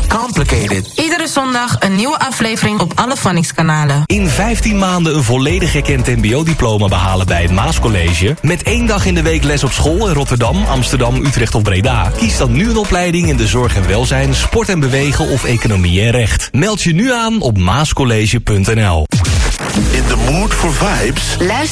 complicated. Iedere zondag een nieuwe aflevering op alle Phonics-kanalen. In 15 maanden een volledig erkend mbo-diploma behalen bij het Maascollege. Met 1 dag in de week les op school in Rotterdam, Amsterdam, Utrecht of Breda. Kies dan nu een opleiding in de zorg en welzijn, sport en bewegen of economie en recht. Meld je nu aan op maascollege.nl. In the mood for vibes?